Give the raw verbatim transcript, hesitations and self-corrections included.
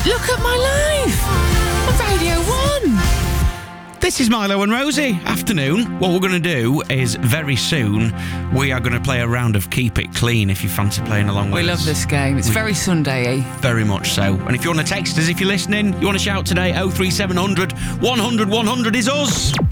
Look at my life on Radio one. This is Milo and Rosie. Afternoon. What we're going to do is very soon we are going to play a round of Keep It Clean if you fancy playing along with We us. love this game. It's We- very Sunday-y. Very much so. And if you want to text us, if you're listening, you want to shout today, oh three seven hundred, one hundred, one hundred is us.